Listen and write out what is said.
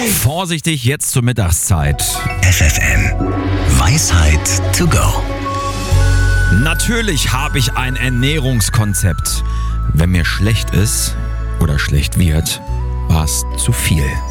Vorsichtig jetzt zur Mittagszeit. FFN. Weisheit to go. Natürlich habe ich ein Ernährungskonzept. Wenn mir schlecht ist oder schlecht wird, war es zu viel.